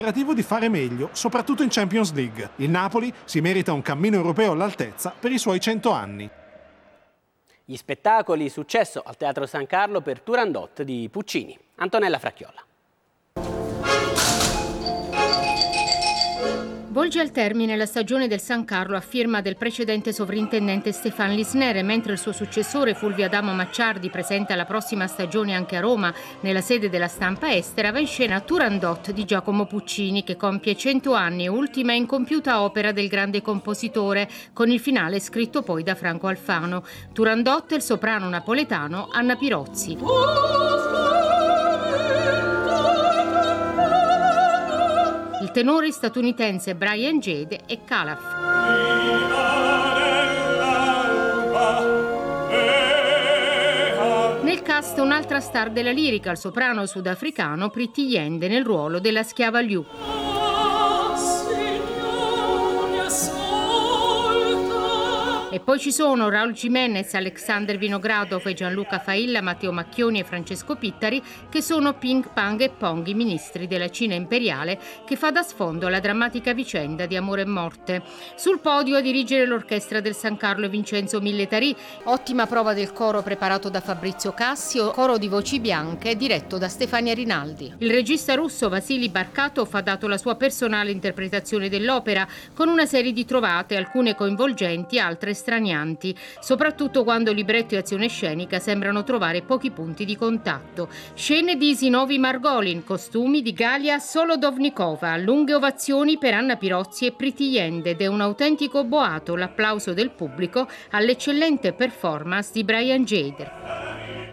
L'obiettivo di fare meglio, soprattutto in Champions League. Il Napoli si merita un cammino europeo all'altezza per i suoi 100 anni. Gli spettacoli, successo al Teatro San Carlo per Turandot di Puccini. Antonella Fracchiola. Volge al termine la stagione del San Carlo a firma del precedente sovrintendente Stéphane Lisnere, mentre il suo successore Fulvio Adamo Macciardi presenta la prossima stagione anche a Roma, nella sede della stampa estera, va in scena Turandot di Giacomo Puccini, che compie 100 anni e ultima incompiuta opera del grande compositore, con il finale scritto poi da Franco Alfano. Turandot e il soprano napoletano Anna Pirozzi. Il tenore statunitense Brian Jade e Calaf. Nel cast un'altra star della lirica, il soprano sudafricano Priti Yende nel ruolo della schiava Liu. E poi ci sono Raul Jiménez, Alexander Vinogradov e Gianluca Failla, Matteo Macchioni e Francesco Pittari, che sono Ping Pang e Pong, i ministri della Cina imperiale, che fa da sfondo alla drammatica vicenda di amore e morte. Sul podio a dirigere l'orchestra del San Carlo è Vincenzo Milletari, ottima prova del coro preparato da Fabrizio Cassio, coro di voci bianche diretto da Stefania Rinaldi. Il regista russo Vasily Barkatov ha dato la sua personale interpretazione dell'opera, con una serie di trovate, alcune coinvolgenti, altre stranianti, soprattutto quando libretto e azione scenica sembrano trovare pochi punti di contatto. Scene di Zinovi Margolin, costumi di Galia Solodovnikova, lunghe ovazioni per Anna Pirozzi e Priti Yende ed è un autentico boato l'applauso del pubblico all'eccellente performance di Brian Jade.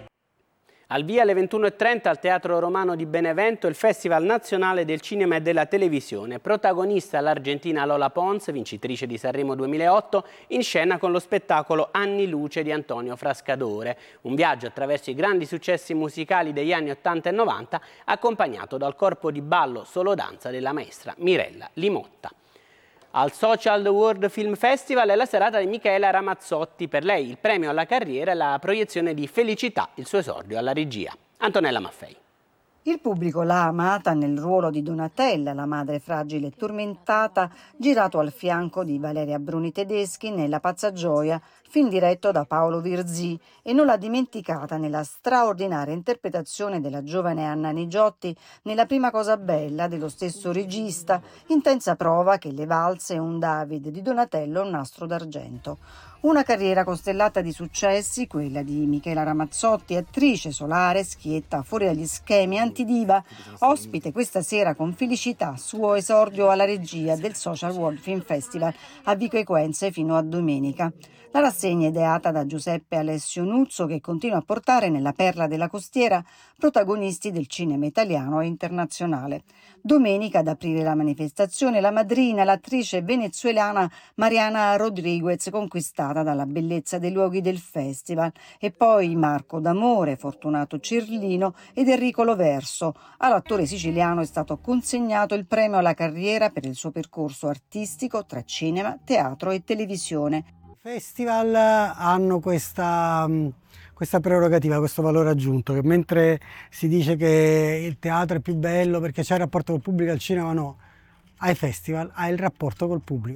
Al via alle 21:30 al Teatro Romano di Benevento il Festival Nazionale del Cinema e della Televisione. Protagonista l'argentina Lola Pons, vincitrice di Sanremo 2008, in scena con lo spettacolo Anni Luce di Antonio Frascadore. Un viaggio attraverso i grandi successi musicali degli anni 80 e 90, accompagnato dal corpo di ballo solo danza della maestra Mirella Limotta. Al Social World Film Festival è la serata di Michela Ramazzotti. Per lei il premio alla carriera e la proiezione di Felicità, il suo esordio alla regia. Antonella Maffei. Il pubblico l'ha amata nel ruolo di Donatella, la madre fragile e tormentata, girato al fianco di Valeria Bruni Tedeschi nella Pazza Gioia, film diretto da Paolo Virzì, e non l'ha dimenticata nella straordinaria interpretazione della giovane Anna Nigiotti nella Prima cosa bella dello stesso regista, intensa prova che le valse un David di Donatello e un nastro d'argento. Una carriera costellata di successi, quella di Michela Ramazzotti, attrice solare, schietta, fuori dagli schemi, antidiva, ospite questa sera con Felicità, suo esordio alla regia del Social World Film Festival a Vico Equense fino a domenica. La rassegna è ideata da Giuseppe Alessio Nuzzo, che continua a portare nella Perla della Costiera protagonisti del cinema italiano e internazionale. Domenica, ad aprire la manifestazione, la madrina, l'attrice venezuelana Mariana Rodriguez, conquistata dalla bellezza dei luoghi del festival, e poi Marco D'Amore, Fortunato Cirlino ed Enrico Loverso. All'attore siciliano è stato consegnato il premio alla carriera per il suo percorso artistico tra cinema, teatro e televisione. I festival hanno questa prerogativa, questo valore aggiunto, che mentre si dice che il teatro è più bello perché c'è il rapporto col pubblico, al cinema no, ai festival hai il rapporto col pubblico.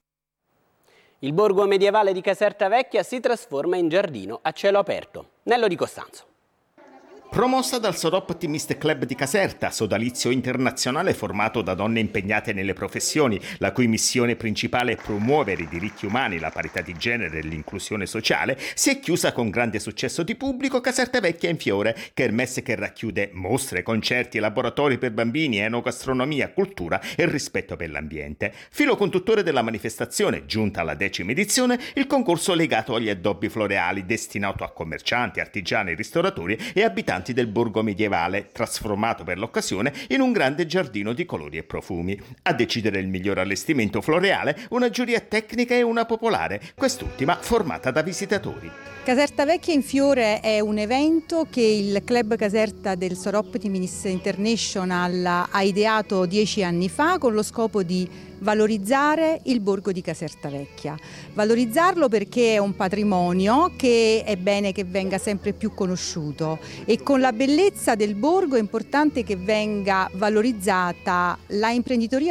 Il borgo medievale di Caserta Vecchia si trasforma in giardino a cielo aperto. Nello Di Costanzo. Promossa dal Sodop Optimist Club di Caserta, sodalizio internazionale formato da donne impegnate nelle professioni, la cui missione principale è promuovere i diritti umani, la parità di genere e l'inclusione sociale, si è chiusa con grande successo di pubblico Caserta Vecchia in fiore, kermesse che racchiude mostre, concerti, laboratori per bambini, enogastronomia, cultura e rispetto per l'ambiente. Filo conduttore della manifestazione, giunta alla 10ª edizione, il concorso legato agli addobbi floreali destinato a commercianti, artigiani, ristoratori e abitanti del borgo medievale, trasformato per l'occasione in un grande giardino di colori e profumi. A decidere il miglior allestimento floreale una giuria tecnica e una popolare, quest'ultima formata da visitatori. Caserta Vecchia in fiore è un evento che il Club Caserta del Sodop Optimist International ha ideato 10 anni fa con lo scopo di valorizzare il borgo di Caserta Vecchia. Valorizzarlo perché è un patrimonio che è bene che venga sempre più conosciuto, e con la bellezza del borgo è importante che venga valorizzata la imprenditoria